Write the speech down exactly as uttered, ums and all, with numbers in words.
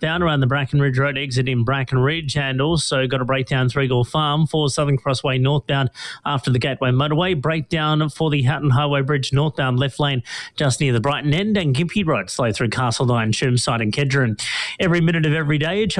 northbound around the Brackenridge Road exit in Brackenridge, and also got a breakdown Three Gore Farm for Southern Crossway northbound after the Gateway Motorway. Breakdown for the Hatton Highway Bridge northbound left lane just near the Brighton end, and Gympie Road slow through Castledine, Chermside and Kedron. Every minute of every day,